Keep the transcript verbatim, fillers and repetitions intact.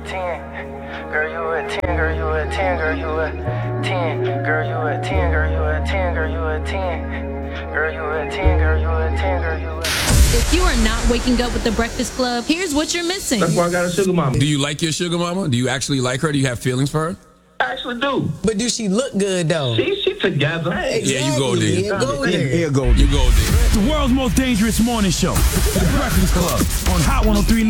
ten. Girl, you a ten, girl, you a ten, girl, you a ten. Girl, you a ten, girl, you a ten, girl, you a ten. Girl, you a ten, girl, you a ten, girl, you a ten. If you are not waking up with the Breakfast Club, here's what you're missing. That's why I got a sugar mama. Do you like your sugar mama? Do you actually like her? Do you have feelings for her? I actually do. But do she look good though? She she together. Exactly. Yeah, you go there. Yeah, go there. You go there. The world's most dangerous morning show. The Breakfast Club on Hot one oh three point nine.